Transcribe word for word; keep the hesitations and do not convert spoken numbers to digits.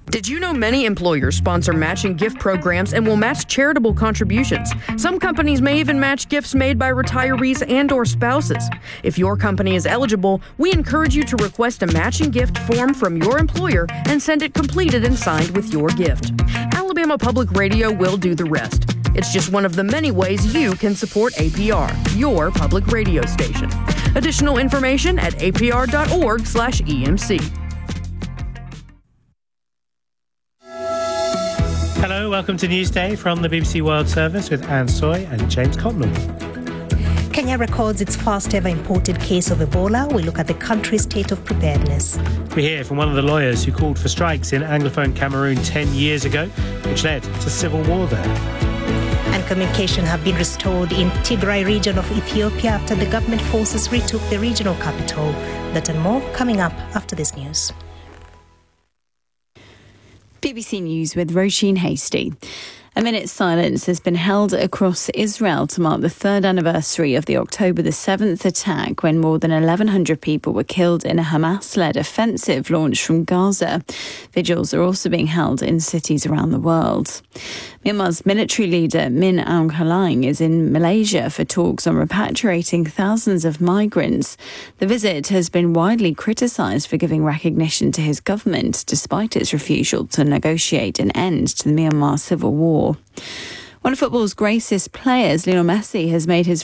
Did you know many employers sponsor matching gift programs and will match charitable contributions? Some companies may even match gifts made by retirees and or spouses. If your company is eligible, we encourage you to request a matching gift form from your employer and send it completed and signed with your gift. Alabama Public Radio will do the rest. It's just one of the many ways you can support A P R, your public radio station. Additional information at apr.org slash EMC. Hello, welcome to Newsday from the B B C World Service with Anne Soy and James Cotnell. Kenya records its first ever imported case of Ebola. We look at the country's state of preparedness. We hear from one of the lawyers who called for strikes in Anglophone Cameroon ten years ago, which led to civil war there. And communication have been restored in Tigray region of Ethiopia after the government forces retook the regional capital. That and more coming up after this news. B B C News with Roisin Hasty. A minute's silence has been held across Israel to mark the third anniversary of the October the seventh attack when more than eleven hundred people were killed in a Hamas-led offensive launched from Gaza. Vigils are also being held in cities around the world. Myanmar's military leader Min Aung Hlaing is in Malaysia for talks on repatriating thousands of migrants. The visit has been widely criticised for giving recognition to his government, despite its refusal to negotiate an end to the Myanmar civil war. One of football's greatest players, Lionel Messi, has made his